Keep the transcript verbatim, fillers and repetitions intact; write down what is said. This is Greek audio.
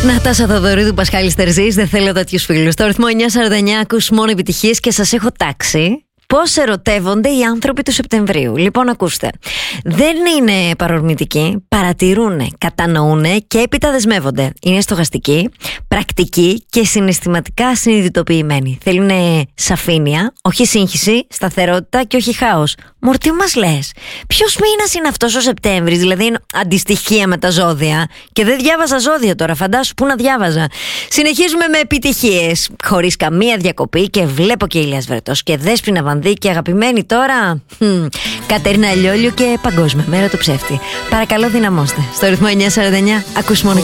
Νατάσα Θοδωρίδου, Πασχάλης Τερζής, δεν θέλω τέτοιους φίλους. Στο ρυθμό εννιά σαράντα εννιά ακούς μόνο επιτυχίες και σας έχω τάξει πώς ερωτεύονται οι άνθρωποι του Σεπτεμβρίου. Λοιπόν, ακούστε. Δεν είναι παρορμητικοί, παρατηρούνε, κατανοούνε και έπειτα δεσμεύονται. Είναι στοχαστικοί, πρακτικοί και συναισθηματικά συνειδητοποιημένοι. Θέλουν σαφήνεια, όχι σύγχυση, σταθερότητα και όχι χάος. Μωρ, τι μας λες? Ποιος μήνας είναι αυτός ο Σεπτέμβρης? Δηλαδή είναι αντιστοιχεία με τα ζώδια. Και δεν διάβαζα ζώδια τώρα, φαντάσου πού να διάβαζα. Συνεχίζουμε με επιτυχίες, χωρίς καμία διακοπή, και βλέπω και Ηλίας Βρετός και Δέσποινα Βανδύ και αγαπημένη τώρα χμ, Κατερίνα Λιόλιο και παγκόσμια μέρα του ψεύτη. Παρακαλώ, δυναμώστε. Στο ρυθμό εννιά σαράντα εννιά ακούς μόνο